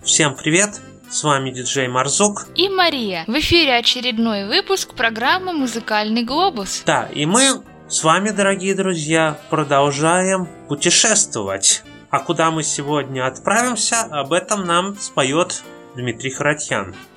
Всем привет! С вами диджей Марзук и Мария. В эфире очередной выпуск программы «Музыкальный глобус». Да, и мы с вами, дорогие друзья, продолжаем путешествовать. А куда мы сегодня отправимся, об этом нам споет Дмитрий Харатьян.